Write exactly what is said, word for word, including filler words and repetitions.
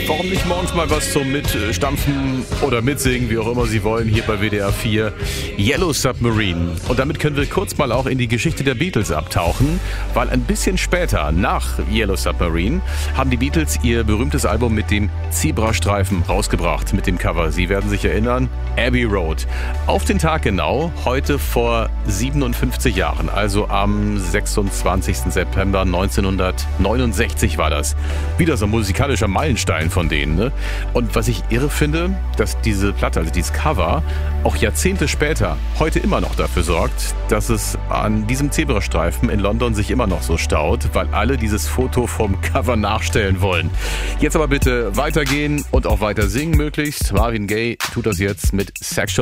Warum nicht morgens mal was zum Mitstampfen oder Mitsingen, wie auch immer Sie wollen, hier bei W D R vier. Yellow Submarine. Und damit können wir kurz mal auch in die Geschichte der Beatles abtauchen, weil ein bisschen später, nach Yellow Submarine, haben die Beatles ihr berühmtes Album mit dem Zebrastreifen rausgebracht, mit dem Cover. Sie werden sich erinnern, Abbey Road. Auf den Tag genau, heute vor siebenundfünfzig Jahren, also am sechsundzwanzigsten September neunzehnhundertneunundsechzig war das. Wieder so ein musikalischer Meilenstein von denen, ne? Und was ich irre finde, dass diese Platte, also dieses Cover, auch Jahrzehnte später heute immer noch dafür sorgt, dass es an diesem Zebrastreifen in London sich immer noch so staut, weil alle dieses Foto vom Cover nachstellen wollen. Jetzt aber bitte weitergehen und auch weiter singen möglichst. Marvin Gaye tut das jetzt mit Sexual